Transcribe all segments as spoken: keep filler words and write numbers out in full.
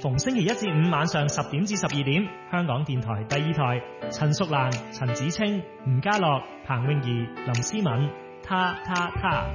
逢星期一至五晚上十點至十二點，香港電台第二台，陳淑蘭、陳子清、吳家樂、彭詠儀、林思敏，他他他。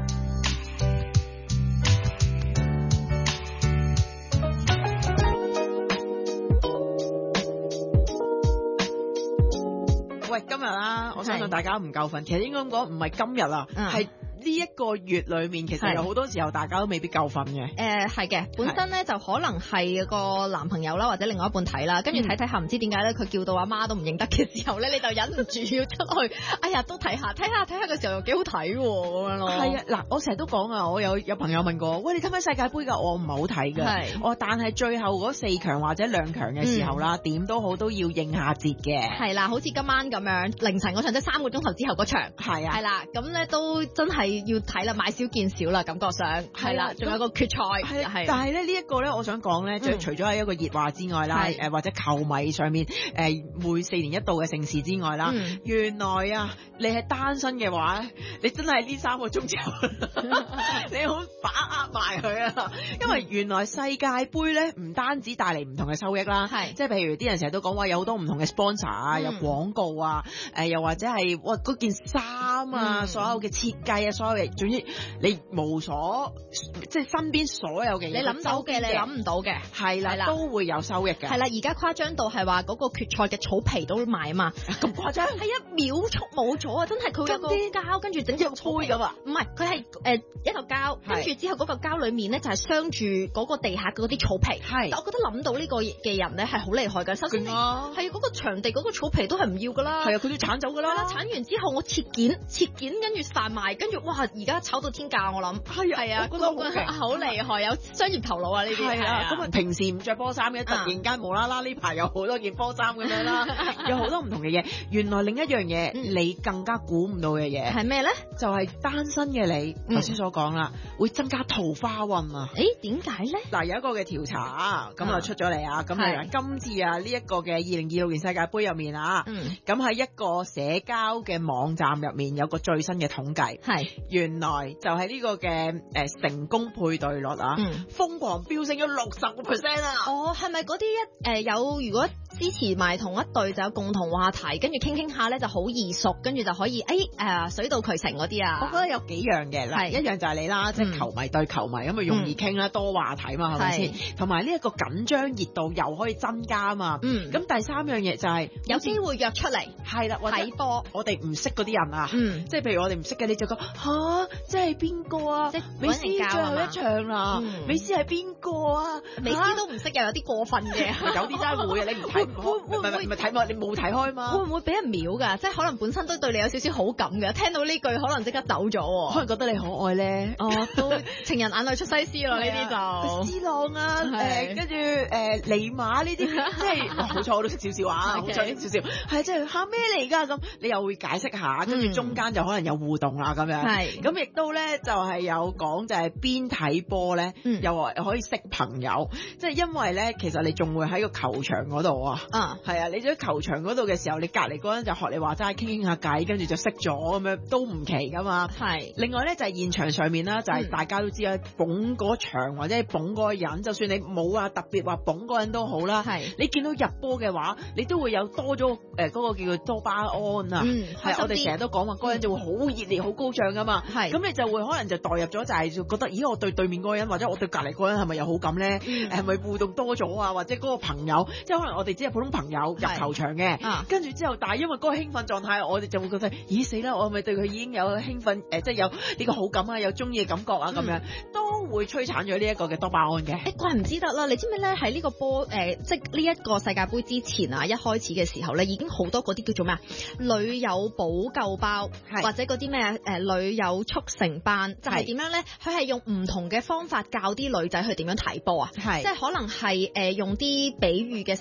喂，今日啦，我相信大家唔夠瞓，其實應該咁講，唔係今日啊，係、嗯。呢一個月裏面，其實有好多時候大家都未必夠瞓嘅。 誒係嘅，本身咧就可能係個男朋友啦，或者另外一半睇啦，跟住睇睇下唔知點解咧，佢叫到阿媽都唔認得嘅時候咧，你就忍唔住要出去。哎呀，都睇下睇下睇下嘅時候又幾好睇喎，咁樣咯。係啊， 嗱，我成日都講啊，我有有朋友問過，喂，你睇唔睇世界盃㗎？我唔係好睇㗎。係。我但係最後嗰四強或者兩強嘅時候啦，點、嗯、都好都要應下節嘅。係啦， 好似今晚咁樣凌晨嗰場，即係三個鐘頭之後嗰場。係啊。係啦，咁咧都真係要睇啦，買少見少啦，感覺上係啦，仲有個決賽係。但係咧呢一個咧，我想講咧，即係除咗係一個熱話之外啦，誒或者球迷上面誒每四年一度嘅盛事之外啦、嗯，原來啊，你係單身嘅話咧，你真係呢三個鐘之後，你好把握埋佢啊！因為原來世界盃咧唔單止帶嚟唔同嘅收益啦，係即係譬如啲人成日都講話有好多唔同嘅 sponsor 啊、嗯，有廣告啊，誒又或者係哇嗰件衫啊、嗯，所有嘅設計啊，所有嘅總之。你無所即係身邊所有嘅嘢， 你諗到嘅，你諗唔到嘅，係啦， 都會有收益嘅。係啦， 而家誇張到係話嗰個決賽嘅草皮都賣啊嘛， 咁誇張？ 係一秒速冇咗啊！真係佢有個膠，跟住整咗個草皮咁啊！唔係，佢係誒一嚿膠，跟住之後嗰嚿膠裡面咧就係鑲住嗰個地下嗰啲草皮。係，我覺得諗到呢個嘅人咧係好厲害㗎。首先係啊，嗰個場地嗰個草皮都係唔要㗎啦。係啊，佢都鏟走㗎啦。鏟完之後我切件，切件跟住販賣，跟住哇而家炒到天價，我諗係係啊，我覺得好好厲害，有商業頭腦啊呢啲。係啊，咁啊平時唔着波衫嘅，突然間無啦啦呢排有好多件波衫咁樣啦，有好多唔同嘅嘢。原來另一樣嘢、嗯、你更加估唔到嘅嘢係咩咧？就係、是、單身嘅你頭先、嗯、所講啦，會增加桃花運啊！誒，點解咧？嗱，有一個嘅調查咁啊出咗嚟啊，咁啊今次啊呢一個嘅二零二六年世界盃入面啊，咁喺一個社交嘅網站入面有個最新嘅統計，係原來就係呢個嘅誒成功配對率啊，瘋、嗯、狂飆升咗六十個 percent 啊！哦，係咪嗰啲一誒有如果支持埋同一對就有共同話題，跟住傾傾下咧就好易熟，跟住就可以誒誒、哎、水到渠成嗰啲啊？我覺得有幾樣嘅，嗱一樣就係你啦，即、嗯、係、就是、球迷對球迷咁咪容易傾啦、嗯，多話題嘛，係咪先？同埋呢一個緊張熱度又可以增加啊嘛。嗯，咁第三樣嘢就係、是、有機會約出嚟，係啦，睇波。我哋唔識嗰啲人啊，嗯，即係譬如我哋唔識嘅，你就講吓，即係邊個啊？即係美斯最後一場啦、嗯，美斯係邊個啊？美斯都唔識又有啲過分嘅，有啲真係會啊！你唔睇唔開，唔係唔係睇你冇睇開嘛？會唔會俾人秒㗎？即係可能本身都對你有少少好感嘅，聽到呢句可能即刻走咗，可能覺得你可愛咧。哦，都情人眼裏出西施咯，呢啲就 C 朗啊，誒跟住誒尼馬呢啲，即係好彩我都識少少啊，好彩識少少，係即係嚇咩嚟㗎？咁你又會解釋下，跟住中間就可能有互動啦咁樣。係咁亦都咧就係有講就係邊睇波咧，又話可以識朋友，即係因為咧其實你仲會喺個球場嗰度啊。啊，係啊，你喺球場嗰度嘅時候，你隔離嗰陣就學你話齋傾傾下偈，跟住就識咗咁樣都唔奇噶嘛。係。另外咧就係現場上面啦，就係大家都知啊，捧嗰場或者係捧嗰個人，就算你冇啊特別話捧嗰個人都好啦。係。你見到入波嘅話，你都會有多咗誒嗰個叫做多巴胺啊。嗯。係，我哋成日都講話嗰個人就會好熱烈、好高漲噶嘛。係。咁你就會可能就代入咗，就係覺得，咦，我對對面嗰個人或者我對隔離嗰個人係咪有好感咧？誒係咪互動多咗啊？或者嗰個朋友，即係可能我哋只係普通朋友入球場嘅，啊，跟住之後，但係因為嗰個興奮狀態，我哋就會覺得，咦死啦！我係咪對佢已經有興奮誒，即係有呢個好感啊，有中意嘅感覺啊，咁、嗯、樣都會摧殘咗呢一個嘅多巴胺嘅。誒怪唔知得啦！你知唔知咧？喺呢個波誒、呃，即係呢一個世界盃之前啊，一開始嘅時候咧，已經好多嗰啲叫做咩啊？女友補救包，或者嗰啲咩誒女友速成班，就係、是、點樣咧？佢係用唔同嘅方法教啲女仔去點樣睇波啊！係即係可能係誒、呃、用啲比喻嘅手法啊。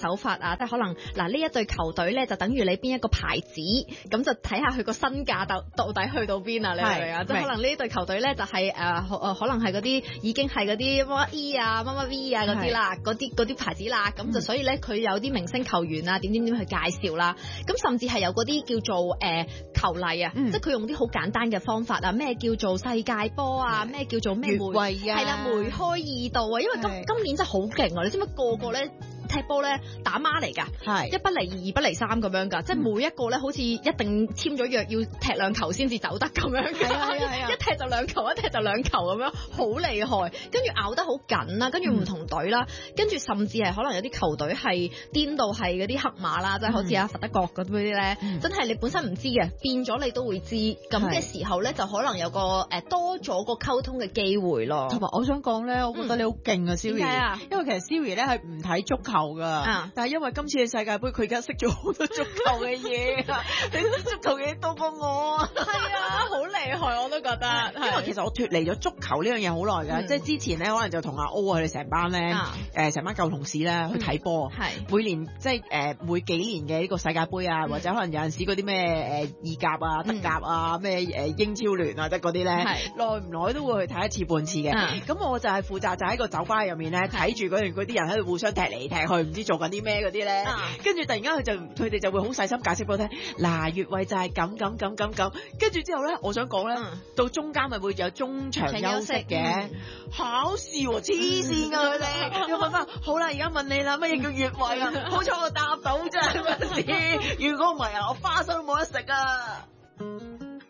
啊，即係可能嗱呢一隊球隊咧就等於你邊一個牌子，咁就睇下佢個身價到到底去到邊啊？你明唔明啊？即係可能呢隊球隊咧就係誒誒可能係嗰啲已經係嗰啲乜乜 E 啊乜乜 V 啊嗰啲啦，嗰啲嗰啲牌子啦，咁就所以咧佢有啲明星球員啊點點點去介紹啦，咁甚至係有嗰啲叫做誒、呃、球例啊，嗯、即係佢用啲好簡單嘅方法啊，咩叫做世界波啊，咩叫做咩梅係啦、 啊、梅開二度啊，因為今今年真係好勁啊！你知唔知個個咧踢波咧打孖嚟㗎，係一不離二，二不離三咁樣㗎，即係每一個咧好似一定簽咗約要踢兩球先至走得咁樣嘅，係啊，一踢就兩球，一踢就兩球咁樣，好厲害。跟住咬得好緊啦，跟住唔同隊啦，跟住甚至係可能有啲球隊係顛到係嗰啲黑馬啦，即係好似阿佛德國嗰啲咧，真係你本身唔知嘅，變咗你都會知。咁嘅時候咧，就可能有個誒多咗個溝通嘅機會咯。 同埋我想講咧，我覺得你好勁啊，Siri。點解啊？因為其實 Siri 咧係唔睇足球噶，啊、但係因為今次嘅世界盃，佢而家識咗好多足球嘅嘢，你識足球嘅嘢多過我啊！ 係啊，好厲害我都覺得。 因為其實我脫離咗足球呢樣嘢好耐㗎，嗯、即係之前咧可能就同阿 O 佢哋成班咧，誒成、啊、班舊同事咧去睇波，係、嗯、每年即係誒每幾年嘅呢個世界盃啊，嗯、或者可能有陣時嗰啲咩誒意甲啊、德甲啊、咩誒英超聯啊，即係嗰啲咧，耐唔耐都會去睇一次半次嘅。咁、嗯、我就係負責就喺個酒吧入面咧睇住嗰段嗰啲人喺度互相踢嚟踢去，唔知做緊啲咩嗰啲咧。跟住、啊、突然間佢就佢哋就會好細心解釋俾我聽。嗱，越位就係咁咁咁咁咁。跟住之後咧，我想講咧，嗯、到中間咪會有中場休息嘅，嗯、考試喎，黐線㗎佢哋。要問翻，好啦，而家問你啦，乜嘢叫越位啊？好彩我答到啫，係咪先？如果唔係啊，我花生都冇得食啊！